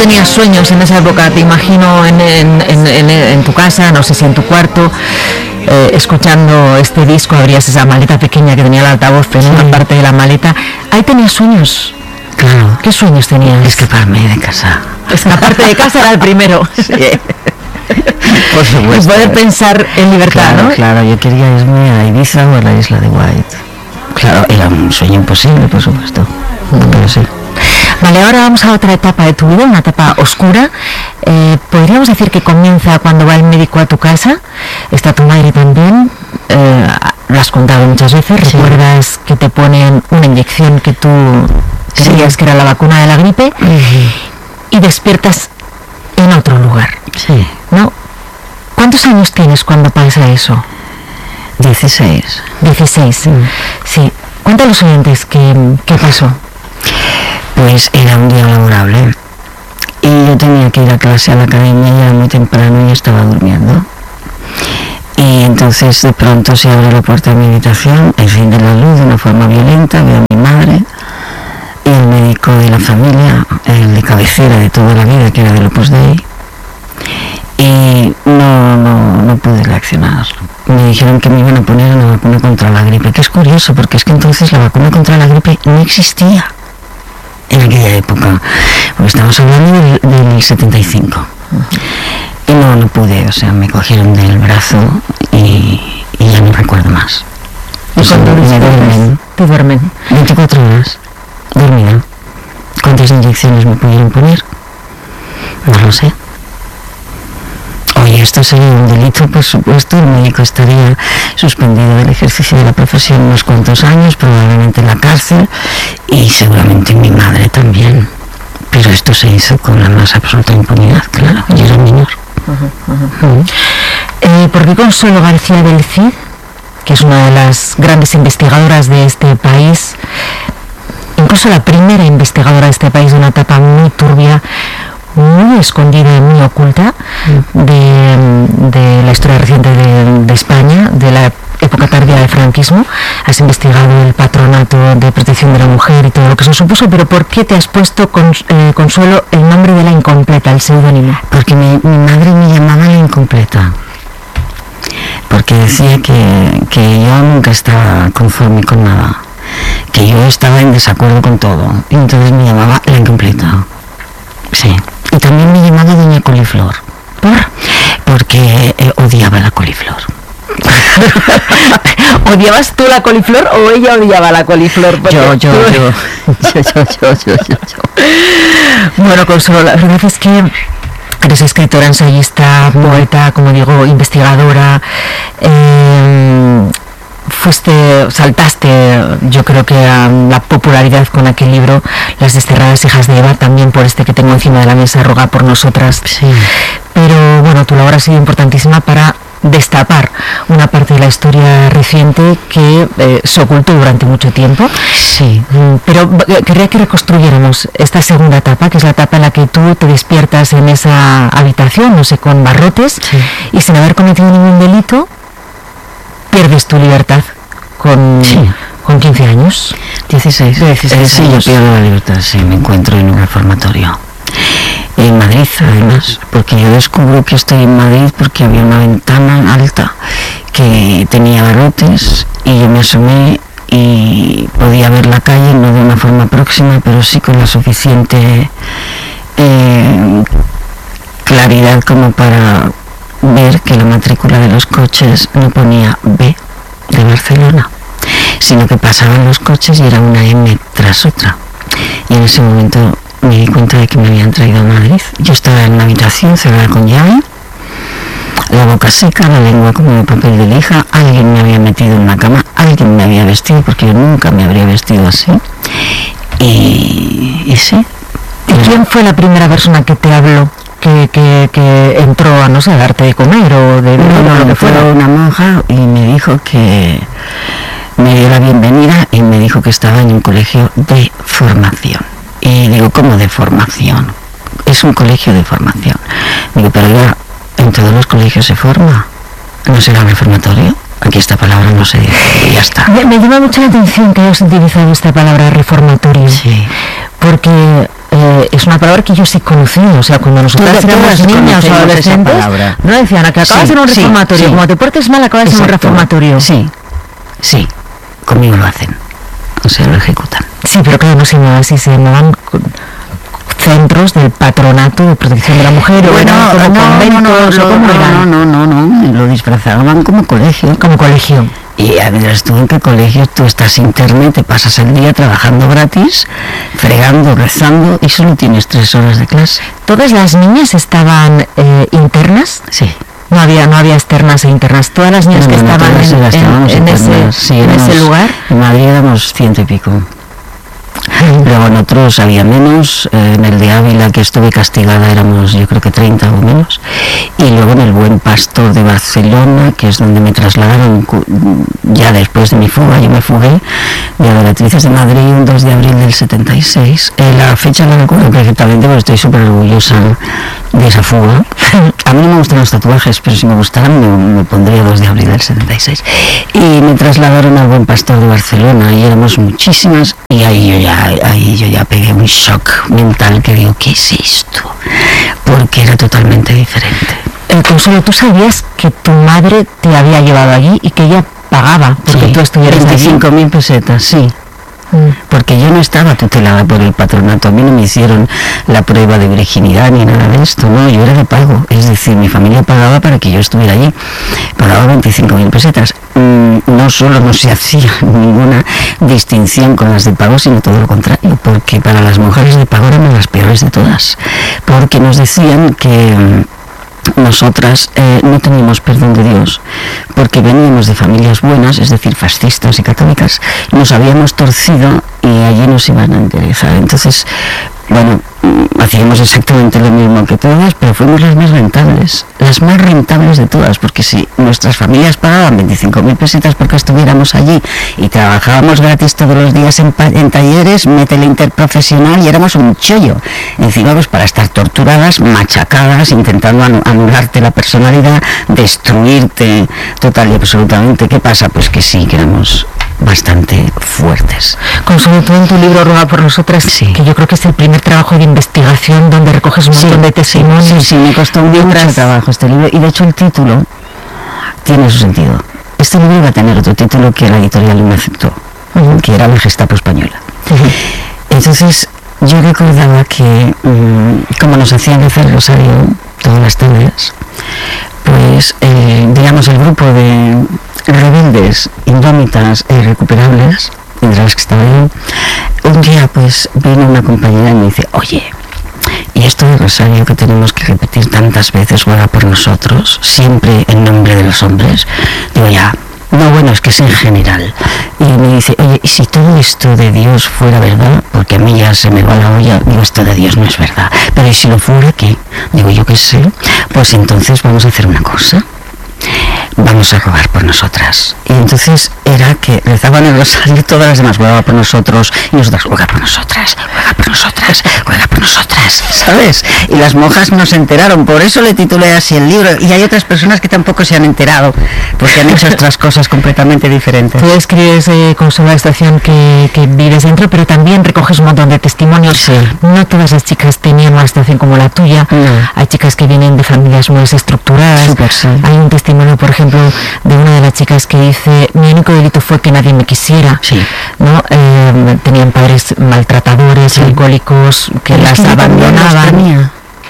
tenías sueños en esa época, te imagino en tu casa, no sé si en tu cuarto, escuchando este disco, abrías esa maleta pequeña que tenía el altavoz en una parte de la maleta. ¿Ahí tenías sueños? Claro. ¿Qué sueños tenías? Escaparme de casa. Escaparte de casa era el primero. Sí. Por supuesto. Y poder pensar en libertad, claro, ¿no? Claro, yo quería irme a Ibiza o a la isla de White. Claro, era un sueño imposible, por supuesto. Pero sí. Vale, ahora vamos a otra etapa de tu vida, una etapa oscura. Podríamos decir que comienza cuando va el médico a tu casa. Está tu madre también. Lo has contado muchas veces. Sí. Recuerdas que te ponen una inyección que tú creías que era la vacuna de la gripe. Y despiertas en otro lugar. Sí. ¿No? ¿Cuántos años tienes cuando pasa eso? 16. 16. Sí. Cuéntale a los oyentes qué pasó. Pues era un día laborable y yo tenía que ir a clase a la academia y era muy temprano y estaba durmiendo. Y entonces de pronto se abre la puerta de mi habitación, enciende la luz de una forma violenta, veo a mi madre y el médico de la familia, el de cabecera de toda la vida, que era del Opus Dei, y no pude reaccionar. Me dijeron que me iban a poner una vacuna contra la gripe, que es curioso porque es que entonces la vacuna contra la gripe no existía en aquella época, porque estamos hablando del 75. Y no pude, o sea, me cogieron del brazo y ya no recuerdo más. ¿Y cuando te duermen? 24 horas dormida. ¿Cuántas inyecciones me pudieron poner? No lo sé. Oye, esto sería un delito, por supuesto. El médico estaría suspendido del ejercicio de la profesión unos cuantos años, probablemente en la cárcel, y seguramente mi madre también. Pero esto se hizo con la más absoluta impunidad, claro. Yo era menor. ¿Por qué Consuelo García del Cid, que es una de las grandes investigadoras de este país, incluso la primera investigadora de este país de una etapa muy turbia, muy escondida y muy oculta de la historia reciente de España, de la época tardía del franquismo, has investigado el patronato de protección de la mujer y todo lo que eso supuso, pero ¿por qué te has puesto, Consuelo, el nombre de la incompleta, el seudónimo? Porque mi madre me llamaba la incompleta, porque decía que yo nunca estaba conforme con nada, que yo estaba en desacuerdo con todo, y entonces me llamaba la incompleta. Sí. Y también me llamaba Doña Coliflor. Porque odiaba la coliflor. ¿Odiabas tú la coliflor o ella odiaba la coliflor? Yo. Bueno, Consuelo, la verdad es que eres escritora, ensayista, poeta, como digo, investigadora. Saltaste, yo creo que a la popularidad con aquel libro, Las desterradas hijas de Eva, también por este que tengo encima de la mesa, Roga por nosotras. Sí. Pero bueno, tu labor ha sido importantísima para destapar una parte de la historia reciente que se ocultó durante mucho tiempo. Sí. Pero querría que reconstruyéramos esta segunda etapa, que es la etapa en la que tú te despiertas en esa habitación, no sé, con barrotes, sí, y sin haber cometido ningún delito, pierdes tu libertad con 15 años. 16. Sí, yo pierdo la libertad, sí, me encuentro en un reformatorio. En Madrid, además, porque yo descubro que estoy en Madrid porque había una ventana alta que tenía barrotes y yo me asomé y podía ver la calle, no de una forma próxima, pero sí con la suficiente claridad como para ver que la matrícula de los coches no ponía B de Barcelona, sino que pasaban los coches y era una M tras otra. Y en ese momento me di cuenta de que me habían traído a Madrid. Yo estaba en una habitación cerrada con llave, la boca seca, la lengua como de papel de lija. Alguien me había metido en una cama, alguien me había vestido, porque yo nunca me habría vestido así. Y sí. ¿Y quién fue la primera persona que te habló? Que entró a, no sé, a darte de comer o de lo que fuera? Fue una monja y me dijo que me dio la bienvenida y me dijo que estaba en un colegio de formación. Y digo, ¿cómo de formación? Es un colegio de formación. Digo, pero ya en todos los colegios se forma. ¿No será reformatorio? Aquí esta palabra no se dice y ya está. Me llama mucho la atención que hayas utilizado esta palabra reformatorio. Sí. Porque es una palabra que yo sí conocí, o sea, cuando nosotros éramos niñas o adolescentes, no decían a que acabas en un reformatorio, como te portes mal acabas en un reformatorio. Sí, conmigo lo hacen, o sea, lo ejecutan. Sí, pero claro, no se llamaban así, se llamaban centros del patronato de protección de la mujer, bueno, no, lo disfrazaban como colegio. Como colegio. Y a ver, tú en qué colegio, tú estás interno y te pasas el día trabajando gratis, fregando, rezando y solo tienes 3 horas de clase. ¿Todas las niñas estaban internas? Sí. No había externas e internas. Todas las niñas que estaban en ese lugar. En Madrid éramos 100 y pico. Luego en otros había menos, en el de Ávila, que estuve castigada, éramos yo creo que 30 o menos, y luego en el Buen Pastor de Barcelona, que es donde me trasladaron ya después de mi fuga. Yo me fugué de Adoratrices de Madrid un 2 de abril del 76. La fecha la recuerdo perfectamente porque estoy súper orgullosa de esa fuga. A mí no me gustan los tatuajes, pero si me gustaran me pondría 2 de abril del 76. Y me trasladaron al Buen Pastor de Barcelona y éramos muchísimas, y ahí yo ya pegué un shock mental que digo, ¿qué es esto? Porque era totalmente diferente. Consuelo, ¿tú sabías que tu madre te había llevado allí y que ella pagaba porque tú estuvieras allí? 25.000 pesetas, sí. Porque yo no estaba tutelada por el patronato, a mí no me hicieron la prueba de virginidad ni nada de esto, no, yo era de pago, es decir, mi familia pagaba para que yo estuviera allí, pagaba 25.000 pesetas. No solo no se hacía ninguna distinción con las de pago, sino todo lo contrario, porque para las mujeres de pago eran las peores de todas, porque nos decían que nosotras no teníamos perdón de Dios porque veníamos de familias buenas, es decir, fascistas y católicas, nos habíamos torcido y allí nos iban a enderezar. Entonces, bueno, hacíamos exactamente lo mismo que todas, pero fuimos las más rentables de todas, porque si nuestras familias pagaban 25.000 pesetas porque estuviéramos allí y trabajábamos gratis todos los días en talleres, métele interprofesional y éramos un chollo. Encima, pues para estar torturadas, machacadas, intentando anularte la personalidad, destruirte total y absolutamente. ¿Qué pasa? Pues que sí, que éramos bastante fuertes. Consuelo, tú en tu libro Ruega por nosotras, sí, que yo creo que es el primer trabajo de investigación donde recoges un montón de testimonios. Sí, me costó mucho trabajo este libro, y de hecho el título tiene su sentido. Este libro iba a tener otro título que la editorial no me aceptó, que era La Gestapo Española. Entonces yo recordaba que como nos hacían hacer el rosario todas las tardes, pues digamos el grupo de rebeldes, indómitas e irrecuperables, entre las que estaba yo, un día pues vino una compañera y me dice, oye, y esto del rosario que tenemos que repetir tantas veces, ruega por nosotros, siempre en nombre de los hombres. Digo, ya, no, bueno, es que es en general. Y me dice, oye, ¿y si todo esto de Dios fuera verdad? Porque a mí ya se me va la olla. Digo, esto de Dios no es verdad. Pero ¿y si lo fuera qué? Digo, yo qué sé. Pues entonces vamos a hacer una cosa. Vamos a rogar por nosotras. Y entonces era que rezaban el rosario todas las demás, ruega por nosotros, y nosotras, ruega por nosotras, ruega por nosotras, ruega por nosotras, ¿sabes? Y las monjas no se enteraron, por eso le titulé así el libro. Y hay otras personas que tampoco se han enterado, porque han hecho otras cosas completamente diferentes. Tú escribes con la estación que vives dentro, pero también recoges un montón de testimonios. Sí. No todas las chicas tenían una situación como la tuya. No. Hay chicas que vienen de familias muy desestructuradas. Súper, sí. Hay un testimonio, por ejemplo, de una de las chicas que dice, mi único delito fue que nadie me quisiera. Sí. ¿No? Tenían padres maltratadores, sí, alcohólicos, que las abandonaban.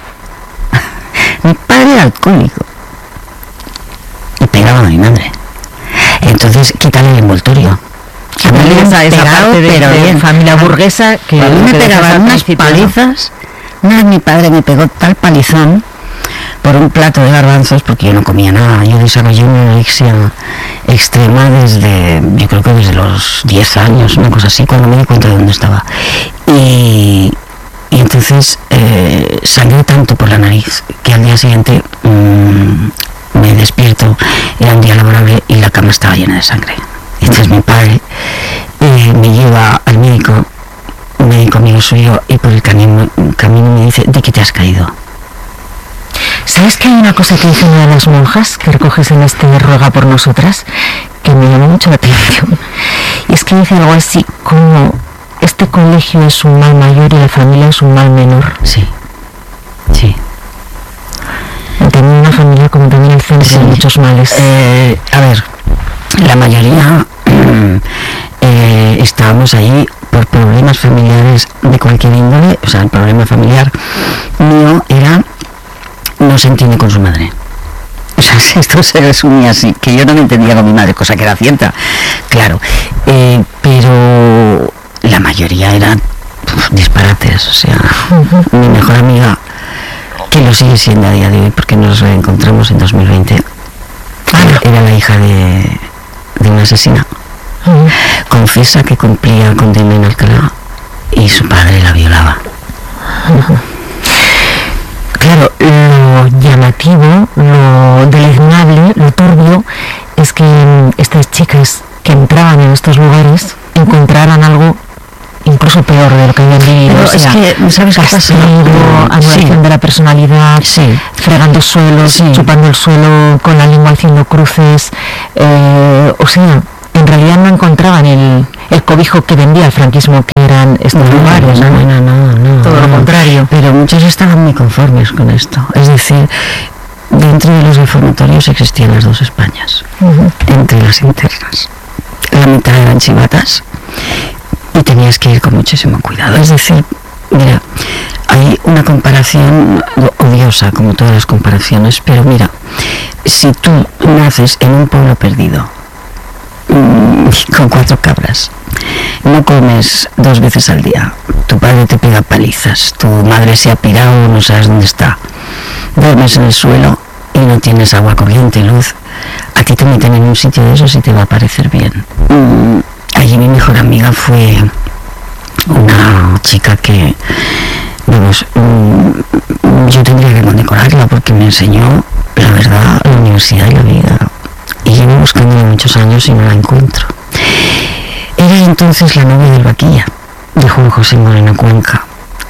Mi padre era alcohólico y pegaba a mi madre. Entonces, quítale el envoltorio. A mí esa parte de familia burguesa que a mí me pegaban unas palizas. Una vez mi padre me pegó tal palizón por un plato de garbanzos, porque yo no comía nada. Yo desarrollé una anorexia extrema yo creo que desde los 10 años, una cosa así, cuando me di cuenta de dónde estaba. Y entonces salió tanto por la nariz que al día siguiente me despierto, era un día laborable y la cama estaba llena de sangre. Entonces mi padre me lleva al médico, un médico amigo suyo, y por el camino me dice, ¿de qué te has caído? ¿Sabes que hay una cosa que dice una de las monjas que recoges en este ruega por nosotras que me llamó mucho la atención? Y es que dice algo así como, este colegio es un mal mayor y la familia es un mal menor. Sí, sí. Tenía una familia como también el centro de muchos males. A ver, la mayoría estábamos ahí por problemas familiares de cualquier índole. O sea, el problema familiar mío era no se entiende con su madre. O sea, esto se resumía así, que yo no me entendía con mi madre, cosa que era cierta, claro, pero la mayoría eran disparates. O sea, mi mejor amiga, que lo sigue siendo a día de hoy porque nos reencontramos en 2020, era la hija de una asesina. Confiesa que cumplía condena en Alcalá y su padre la violaba. Claro, lo llamativo, lo deleznable, lo turbio, es que estas chicas que entraban en estos lugares encontraran algo incluso peor de lo que habían vivido. Pero o sea, es que, ¿sabes qué pasa? Castigo, anulación de la personalidad, fregando suelos, chupando el suelo con la lengua haciendo cruces, o sea, en realidad no encontraban el cobijo que vendía el franquismo, que eran estos lugares, no, todo lo contrario. Pero muchos estaban muy conformes con esto. Es decir, dentro de los reformatorios existían las dos Españas, entre las internas. La mitad eran chivatas y tenías que ir con muchísimo cuidado. Es decir, mira, hay una comparación odiosa, como todas las comparaciones, pero mira, si tú naces en un pueblo perdido, con 4 cabras, no comes 2 veces al día, tu padre te pega palizas, tu madre se ha pirado, no sabes dónde está, duermes en el suelo y no tienes agua corriente, luz, a ti te meten en un sitio de esos y te va a parecer bien. Allí mi mejor amiga fue una chica que, vamos, yo tendría que condecorarla porque me enseñó la verdad, la universidad y la vida. Y llevo buscándola muchos años y no la encuentro. Era entonces la novia del Vaquilla, de Juan José Moreno Cuenca,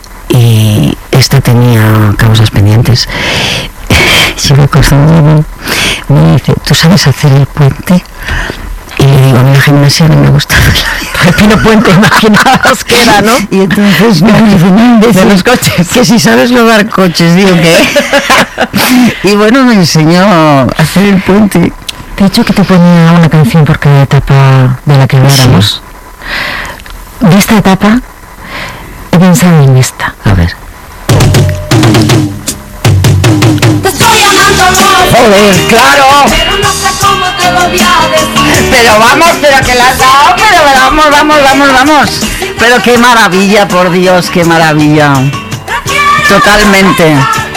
y esta tenía causas pendientes. Yo me acuerdo me dice, ¿tú sabes hacer el puente? Y le digo, a mí la gimnasia no me gusta la vida. El Pino Puente, imaginaos que era, ¿no? Y entonces me dice, no, de los coches. que si sabes rodar coches, digo que. Y bueno, me enseñó a hacer el puente. Te he dicho que te ponía una canción por cada etapa de la que habláramos. Sí. De esta etapa he pensado en esta. A ver. Te estoy amando, amor. Joder, claro. Pero no sé cómo te lo voy a decir. Pero vamos, pero que la has dado, pero vamos. Pero qué maravilla, por Dios, qué maravilla. Totalmente.